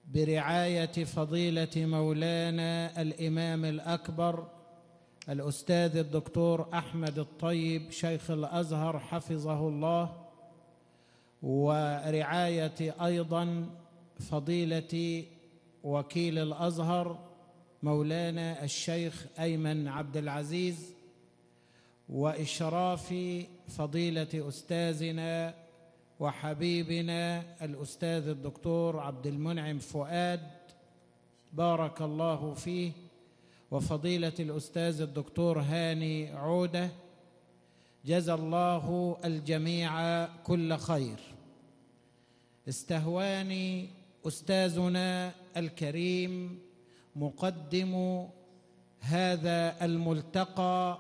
برعاية فضيلة مولانا الإمام الأكبر الأستاذ الدكتور أحمد الطيب شيخ الأزهر حفظه الله، ورعاية أيضا فضيلة وكيل الأزهر مولانا الشيخ أيمن عبد العزيز، وإشراف فضيلة أستاذنا وحبيبنا الأستاذ الدكتور عبد المنعم فؤاد بارك الله فيه، وفضيلة الأستاذ الدكتور هاني عودة، جزى الله الجميع كل خير. استهواني أستاذنا الكريم مقدم هذا الملتقى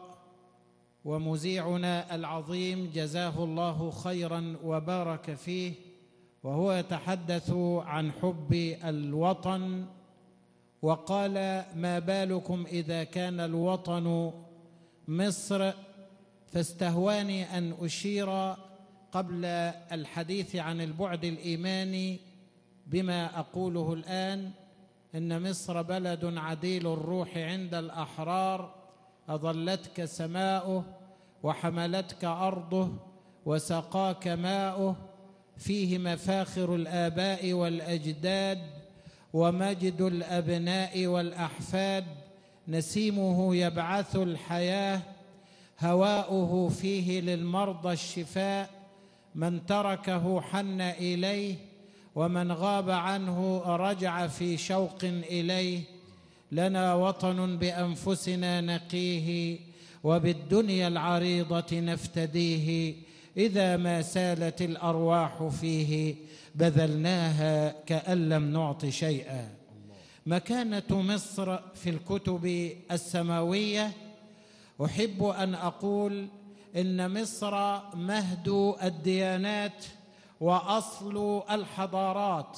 ومذيعنا العظيم جزاه الله خيرا وبارك فيه، وهو يتحدث عن حب الوطن، وقال: ما بالكم إذا كان الوطن مصر؟ فاستهواني أن أشير قبل الحديث عن البعد الإيماني بما أقوله الآن، إن مصر بلد عديل الروح عند الأحرار، أظلتك سماؤه وحملتك أرضه وسقاك ماؤه، فيه مفاخر الآباء والأجداد ومجد الأبناء والأحفاد، نسيمه يبعث الحياة، هواؤه فيه للمرضى الشفاء، من تركه حن إليه ومن غاب عنه رجع في شوق إليه. لنا وطن بأنفسنا نقيه وبالدنيا العريضة نفتديه، إذا ما سالت الأرواح فيه بذلناها كأن لم نعط شيئا. مكانة مصر في الكتب السماوية، أحب أن أقول إن مصر مهد الديانات وأصل الحضارات،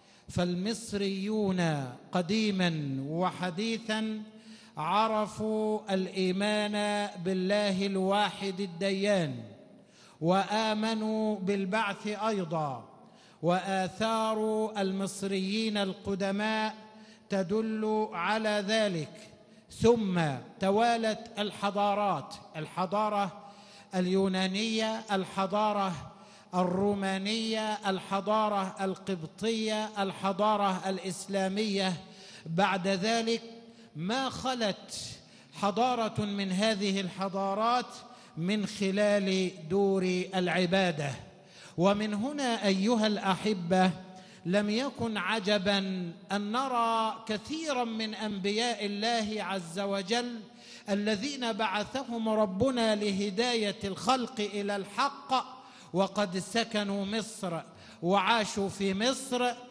فالمصريون قديما وحديثا عرفوا الإيمان بالله الواحد الديان، وآمنوا بالبعث أيضا، وآثار المصريين القدماء تدل على ذلك. ثم توالت الحضارات، الحضارة اليونانية، الحضارة الرومانية، الحضارة القبطية، الحضارة الإسلامية. بعد ذلك ما خلت حضارة من هذه الحضارات من خلال دور العبادة. ومن هنا أيها الأحبة لم يكن عجبا أن نرى كثيرا من أنبياء الله عز وجل الذين بعثهم ربنا لهداية الخلق إلى الحق، وقد سكنوا مصر وعاشوا في مصر،